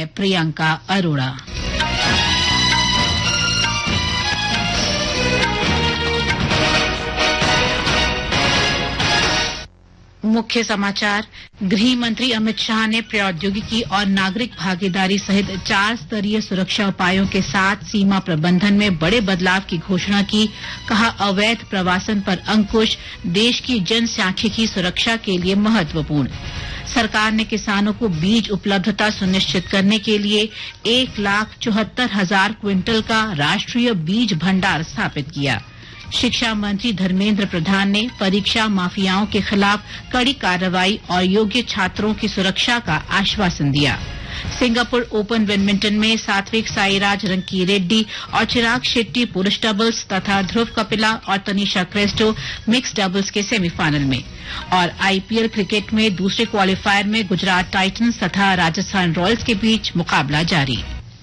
है प्रियंका अरोड़ा। मुख्य समाचार। गृह मंत्री अमित शाह ने प्रौद्योगिकी और नागरिक भागीदारी सहित 4 स्तरीय सुरक्षा उपायों के साथ सीमा प्रबंधन में बड़े बदलाव की घोषणा की। कहा, अवैध प्रवासन पर अंकुश देश की जनसांख्यिकी सुरक्षा के लिए महत्वपूर्ण। सरकार ने किसानों को बीज उपलब्धता सुनिश्चित करने के लिए 1,74,000 क्विंटल का राष्ट्रीय बीज भंडार स्थापित किया। शिक्षा मंत्री धर्मेंद्र प्रधान ने परीक्षा माफियाओं के खिलाफ कड़ी कार्रवाई और योग्य छात्रों की सुरक्षा का आश्वासन दिया। सिंगापुर ओपन बैडमिंटन में सात्विक साईराज रंकीरेड्डी और चिराग शेट्टी पुरुष डबल्स तथा ध्रुव कपिला और तनिषा क्रेस्टो मिक्स डबल्स के सेमीफाइनल में। और आईपीएल क्रिकेट में दूसरे क्वालिफायर में गुजरात टाइटंस तथा राजस्थान रॉयल्स के बीच मुकाबला जारी।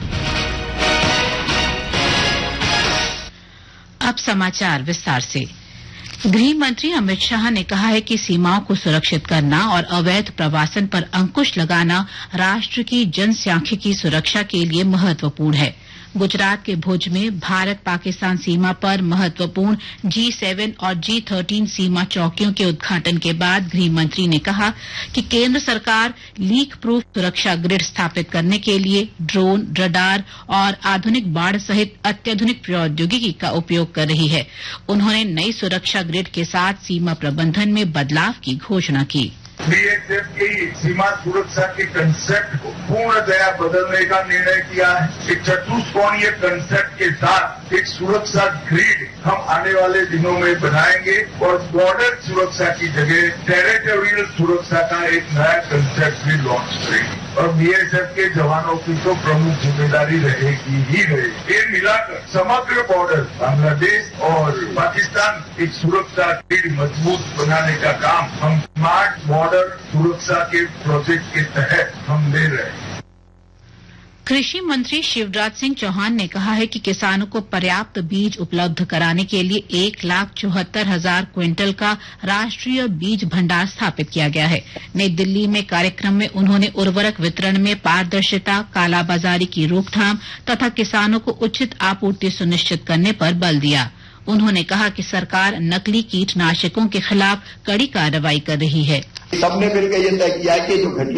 अब समाचार विस्तार से। गृह मंत्री अमित शाह ने कहा है कि सीमाओं को सुरक्षित करना और अवैध प्रवासन पर अंकुश लगाना राष्ट्र की जनसांख्यिकी सुरक्षा के लिए महत्वपूर्ण है। गुजरात के भुज में भारत पाकिस्तान सीमा पर महत्वपूर्ण G7 और G13 सीमा चौकियों के उद्घाटन के बाद गृह मंत्री ने कहा कि केंद्र सरकार लीक प्रूफ सुरक्षा ग्रिड स्थापित करने के लिए ड्रोन, रडार और आधुनिक बाड़ सहित अत्याधुनिक प्रौद्योगिकी का उपयोग कर रही है। उन्होंने नई सुरक्षा ग्रिड के साथ सीमा प्रबंधन में बदलाव की घोषणा की। बीएसएफ की सीमा सुरक्षा के कंसेप्ट को पूर्णतया बदलने का निर्णय किया है। एक चतुष्कोणीय कंसेप्ट के साथ एक सुरक्षा ग्रिड हम आने वाले दिनों में बनाएंगे और बॉर्डर सुरक्षा की जगह टेरिटोरियल सुरक्षा का एक नया कंसेप्ट भी लॉन्च करेंगे। और बीएसएफ के जवानों की तो प्रमुख जिम्मेदारी रहेगी ही रहेगी। ये मिलाकर समग्र बॉर्डर बांग्लादेश और पाकिस्तान एक सुरक्षा ग्रिड मजबूत बनाने का काम हम स्मार्ट बॉर्डर सुरक्षा के प्रोजेक्ट के तहत हम ले रहे हैं। कृषि मंत्री शिवराज सिंह चौहान ने कहा है कि किसानों को पर्याप्त बीज उपलब्ध कराने के लिए 1,74,000 क्विंटल का राष्ट्रीय बीज भंडार स्थापित किया गया है। नई दिल्ली में कार्यक्रम में उन्होंने उर्वरक वितरण में पारदर्शिता, कालाबाजारी की रोकथाम तथा किसानों को उचित आपूर्ति सुनिश्चित करने पर बल दिया। उन्होंने कहा कि सरकार नकली कीटनाशकों के खिलाफ कड़ी कार्रवाई कर रही है। सबने मिलकर ये तय किया है कि जो घटिया